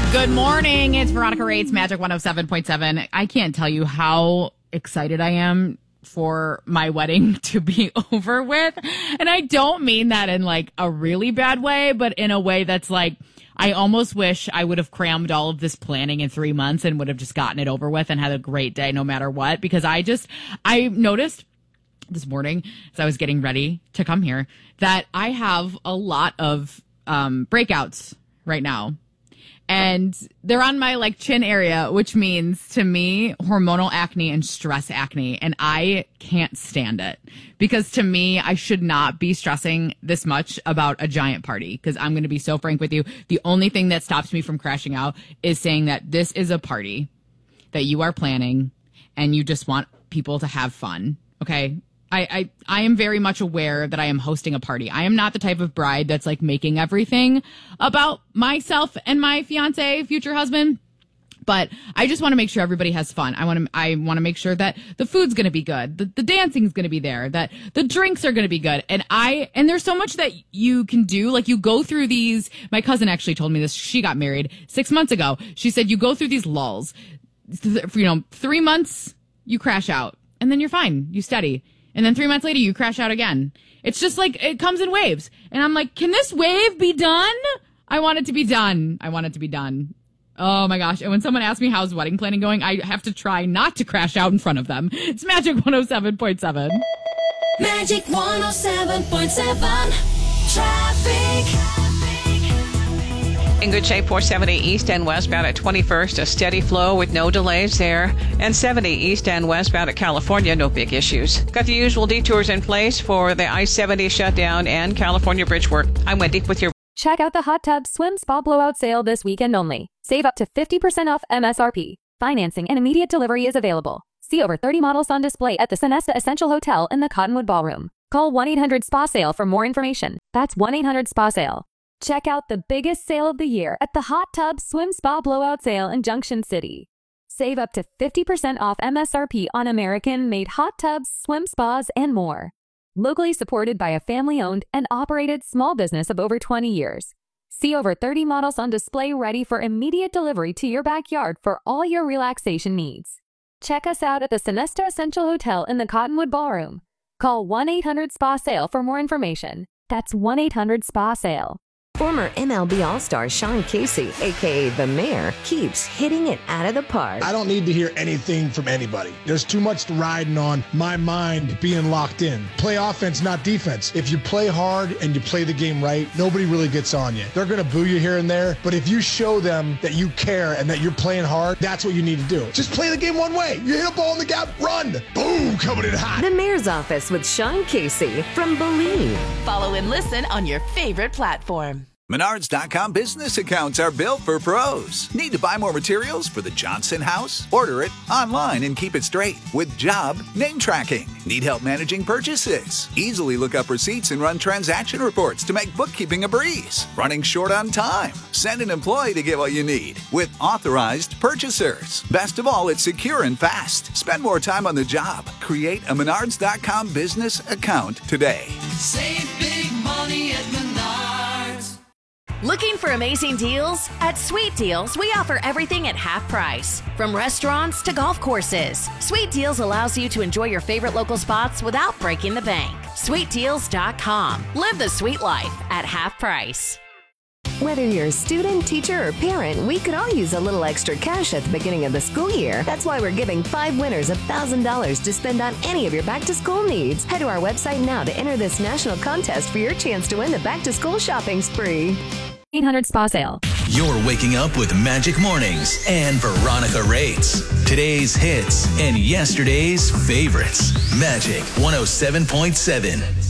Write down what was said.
Good morning. It's Veronica Rates, Magic 107.7. I can't tell you how excited I am for my wedding to be over with. And I don't mean that in like a really bad way, but in a way that's like, I almost wish I would have crammed all of this planning in 3 months and would have just gotten it over with and had a great day no matter what. Because I noticed this morning as I was getting ready to come here that I have a lot of breakouts right now. And they're on my like chin area, which means to me hormonal acne and stress acne. And I can't stand it because to me, I should not be stressing this much about a giant party. Because I'm going to be so frank with you. The only thing that stops me from crashing out is saying that this is a party that you are planning and you just want people to have fun. Okay. I am very much aware that I am hosting a party. I am not the type of bride that's like making everything about myself and my fiance, future husband. But I just want to make sure everybody has fun. I want to make sure that the food's going to be good, the dancing's going to be there, that the drinks are going to be good. And there's so much that you can do. Like you go through these. My cousin actually told me this. She got married 6 months ago. She said you go through these lulls. 3 months you crash out, and then you're fine. You steady. And then 3 months later, you crash out again. It's just like, it comes in waves. And I'm like, can this wave be done? I want it to be done. I want it to be done. Oh my gosh. And when someone asks me how's wedding planning going, I have to try not to crash out in front of them. It's Magic 107.7. Magic 107.7. Traffic. In good shape, 470 east and westbound at 21st, a steady flow with no delays there. And 70 east and westbound at California, no big issues. Got the usual detours in place for the I-70 shutdown and California bridge work. I'm Wendy with your... Check out the Hot Tub Swim Spa Blowout Sale this weekend only. Save up to 50% off MSRP. Financing and immediate delivery is available. See over 30 models on display at the Sonesta Essential Hotel in the Cottonwood Ballroom. Call 1-800-SPA-SALE for more information. That's 1-800-SPA-SALE. Check out the biggest sale of the year at the Hot Tub Swim Spa Blowout Sale in Junction City. Save up to 50% off MSRP on American-made hot tubs, swim spas, and more. Locally supported by a family-owned and operated small business of over 20 years. See over 30 models on display ready for immediate delivery to your backyard for all your relaxation needs. Check us out at the Sonesta Essential Hotel in the Cottonwood Ballroom. Call 1-800-SPA-SALE for more information. That's 1-800-SPA-SALE. Former MLB All-Star Sean Casey, a.k.a. The Mayor, keeps hitting it out of the park. I don't need to hear anything from anybody. There's too much riding on my mind being locked in. Play offense, not defense. If you play hard and you play the game right, nobody really gets on you. They're going to boo you here and there, but if you show them that you care and that you're playing hard, that's what you need to do. Just play the game one way. You hit a ball in the gap, run. Boom, coming in hot. The Mayor's Office with Sean Casey from Believe. Follow and listen on your favorite platform. Menards.com business accounts are built for pros. Need to buy more materials for the Johnson house? Order it online and keep it straight with job name tracking. Need help managing purchases? Easily look up receipts and run transaction reports to make bookkeeping a breeze. Running short on time? Send an employee to get what you need with authorized purchasers. Best of all, it's secure and fast. Spend more time on the job. Create a Menards.com business account today. Save big money at Menards. Looking for amazing deals? At Sweet Deals, we offer everything at half price. From restaurants to golf courses, Sweet Deals allows you to enjoy your favorite local spots without breaking the bank. SweetDeals.com. Live the sweet life at half price. Whether you're a student, teacher, or parent, we could all use a little extra cash at the beginning of the school year. That's why we're giving 5 winners $1,000 to spend on any of your back-to-school needs. Head to our website now to enter this national contest for your chance to win the back-to-school shopping spree. 800-SPA-SALE. You're waking up with Magic Mornings and Veronica Rates. Today's hits and yesterday's favorites. Magic 107.7.